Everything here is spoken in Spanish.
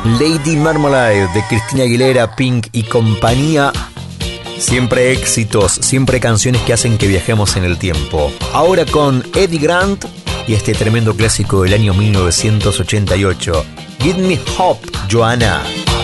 Lady Marmalade de Christina Aguilera, Pink y compañía. Siempre éxitos, siempre canciones que hacen que viajemos en el tiempo. Ahora con Eddie Grant y este tremendo clásico del año 1988. Give Me Hope, Joanna.